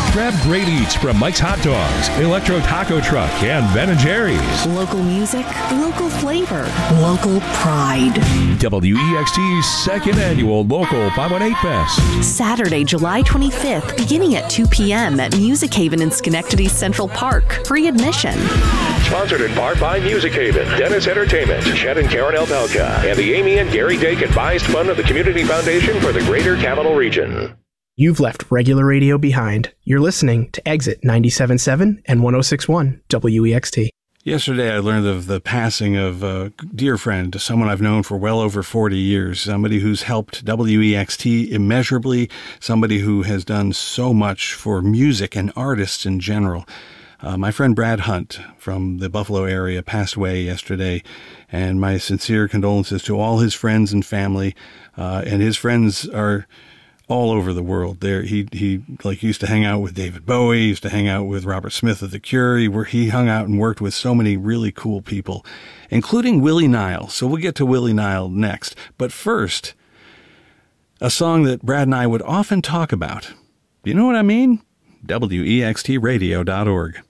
Grab great eats from Mike's Hot Dogs, Electro Taco Truck, and Ben & Jerry's. Local music, local flavor, local pride. WEXT's second annual Local 518 Fest. Saturday, July 25th, beginning at 2 p.m. at Music Haven in Schenectady's Central Park. Free admission. Sponsored in part by Music Haven, Dennis Entertainment, Chet and Karen Elpelka, and the Amy and Gary Dake Advised Fund of the Community Foundation for the Greater Capital Region. You've left regular radio behind. You're listening to Exit 97.7 and 106.1 WEXT. Yesterday, I learned of the passing of a dear friend, someone I've known for well over 40 years, somebody who's helped WEXT immeasurably, somebody who has done so much for music and artists in general. My friend Brad Hunt from the Buffalo area passed away yesterday, and my sincere condolences to all his friends and family. And his friends are all over the world. He used to hang out with David Bowie, used to hang out with Robert Smith of The Cure. He hung out and worked with so many really cool people, including Willie Nile. So we'll get to Willie Nile next. But first, a song that Brad and I would often talk about. You know what I mean? WEXTradio.org.